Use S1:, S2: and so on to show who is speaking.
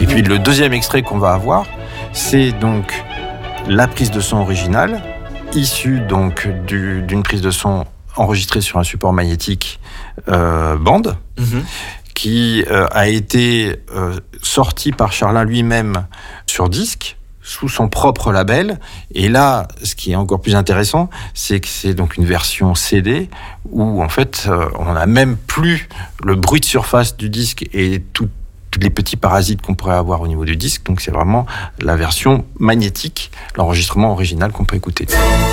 S1: Et puis le deuxième extrait qu'on va avoir, c'est donc la prise de son originale, issue donc d'une prise de son enregistrée sur un support magnétique bande, qui a été sorti par Charlin lui-même sur disque, sous son propre label. Et là, ce qui est encore plus intéressant, c'est que c'est donc une version CD où en fait, on n'a même plus le bruit de surface du disque et tous les petits parasites qu'on pourrait avoir au niveau du disque. Donc c'est vraiment la version magnétique, l'enregistrement original qu'on peut écouter.